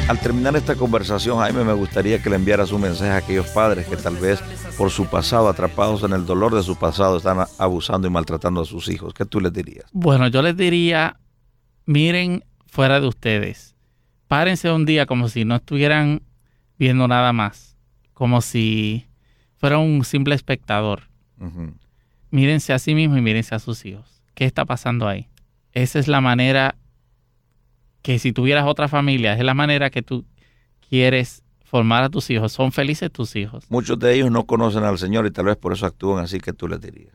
Al terminar esta conversación, Jaime, me gustaría que le enviaras un mensaje a aquellos padres que tal vez por su pasado, atrapados en el dolor de su pasado, están abusando y maltratando a sus hijos. ¿Qué tú les dirías? Bueno, yo les diría, miren fuera de ustedes. Párense un día como si no estuvieran viendo nada más, como si fuera un simple espectador. Uh-huh. Mírense a sí mismos y mírense a sus hijos. ¿Qué está pasando ahí? Esa es la manera que si tuvieras otra familia, es la manera que tú quieres formar a tus hijos. Son felices tus hijos. Muchos de ellos no conocen al Señor y tal vez por eso actúan así. Que tú les dirías.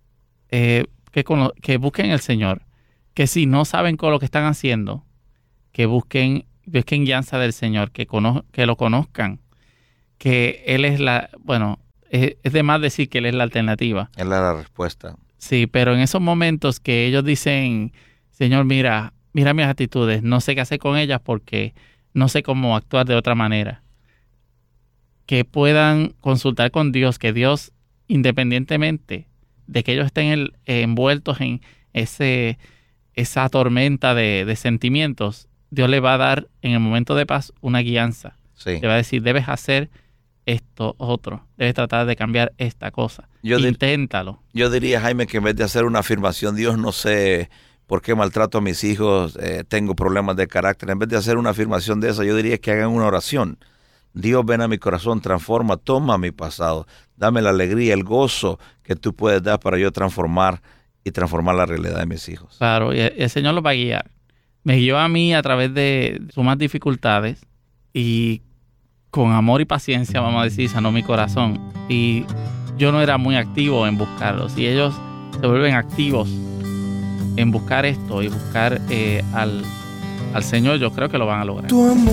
Que busquen el Señor. Que si no saben con lo que están haciendo, que busquen guianza del Señor, que lo conozcan. Que Él es es de más decir que Él es la alternativa. Él es la respuesta. Sí, pero en esos momentos que ellos dicen, Señor, mira mis actitudes, no sé qué hacer con ellas porque no sé cómo actuar de otra manera. Que puedan consultar con Dios, que Dios, independientemente de que ellos estén envueltos en esa tormenta de sentimientos, Dios le va a dar en el momento de paz una guianza. Sí. Le va a decir, debes hacer esto otro, debes tratar de cambiar esta cosa. Inténtalo. Yo diría, Jaime, que en vez de hacer una afirmación, Dios, no sé por qué maltrato a mis hijos, tengo problemas de carácter, en vez de hacer una afirmación de esa, yo diría que hagan una oración. Dios, ven a mi corazón, transforma, toma mi pasado, dame la alegría, el gozo que tú puedes dar para yo transformar la realidad de mis hijos. Claro, y el Señor los va a guiar. Me guió a mí a través de sumas dificultades y con amor y paciencia, vamos a decir, sanó mi corazón. Y yo no era muy activo en buscarlos. Y ellos se vuelven activos en buscar esto y buscar al Señor, yo creo que lo van a lograr.